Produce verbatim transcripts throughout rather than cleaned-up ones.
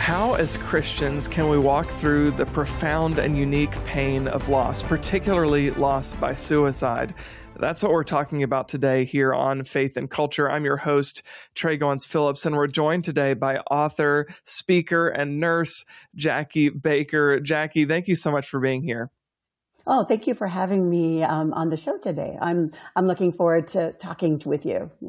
How, as Christians, can we walk through the profound and unique pain of loss, particularly loss by suicide? That's what we're talking about today here on Faith and Culture. I'm your host, Trey Goins-Phillips, and we're joined today by author, speaker, and nurse Jackie Baker. Jackie, thank you so much for being here. Oh, thank you for having me um, on the show today. I'm I'm looking forward to talking with you. Yeah.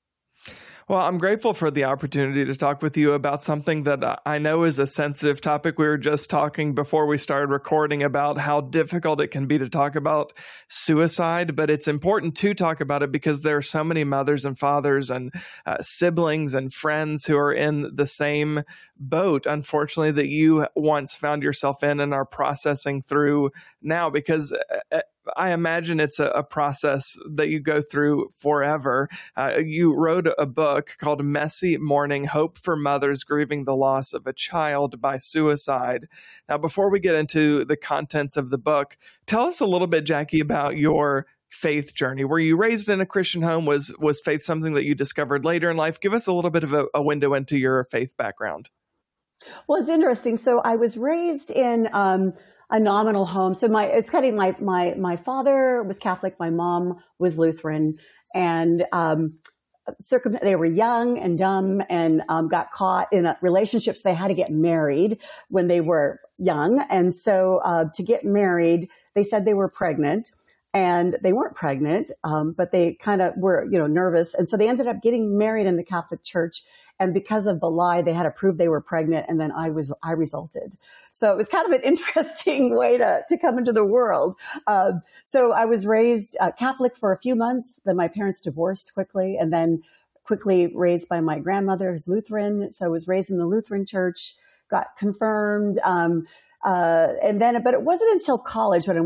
Well, I'm grateful for the opportunity to talk with you about something that I know is a sensitive topic. We were just talking before we started recording about how difficult it can be to talk about suicide, but it's important to talk about it because there are so many mothers and fathers and uh, siblings and friends who are in the same boat, unfortunately, that you once found yourself in and are processing through now, because I imagine it's a, a process that you go through forever. Uh, you wrote a book called Messy Mourning: Hope for Mothers Grieving the Loss of a Child by Suicide. Now, before we get into the contents of the book, tell us a little bit, Jackie, about your faith journey. Were you raised in a Christian home? Was was faith something that you discovered later in life? Give us a little bit of a, a window into your faith background. Well, it's interesting. So I was raised in um, a nominal home. So my it's kind of my my my father was Catholic, my mom was Lutheran, and um, circum- they were young and dumb and um, got caught in a relationships. They had to get married when they were young, and so uh, to get married, they said they were pregnant. And they weren't pregnant, um, but they kind of were, you know, nervous. And so they ended up getting married in the Catholic Church. And because of the lie, they had to prove they were pregnant. And then I was, I resulted. So it was kind of an interesting way to, to come into the world. Um, so I was raised uh, Catholic for a few months. Then my parents divorced quickly, and then quickly raised by my grandmother, who's Lutheran. So I was raised in the Lutheran Church, got confirmed. Um, uh, and then, but it wasn't until college when I